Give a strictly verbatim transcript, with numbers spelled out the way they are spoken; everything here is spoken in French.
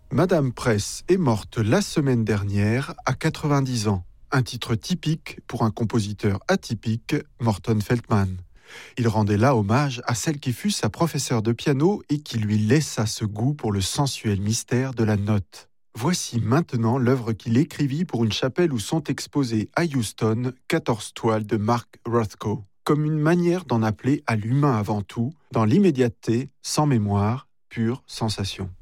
Madame Press est morte la semaine dernière à quatre-vingt-dix ans. Un titre typique pour un compositeur atypique, Morton Feldman. Il rendait là hommage à celle qui fut sa professeure de piano et qui lui laissa ce goût pour le sensuel mystère de la note. Voici maintenant l'œuvre qu'il écrivit pour une chapelle où sont exposées à Houston quatorze toiles de Mark Rothko, comme une manière d'en appeler à l'humain avant tout, dans l'immédiateté, sans mémoire, pure sensation.